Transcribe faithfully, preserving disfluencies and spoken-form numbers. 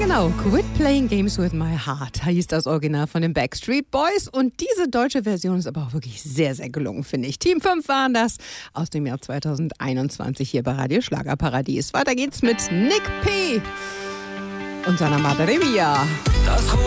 Genau, Quit Playing Games with My Heart hieß das Original von den Backstreet Boys. Und diese deutsche Version ist aber auch wirklich sehr, sehr gelungen, finde ich. Team fünf waren das aus dem Jahr zweitausendeinundzwanzig hier bei Radio Schlagerparadies. Weiter geht's mit Nick P. und seiner Madre Mia. Das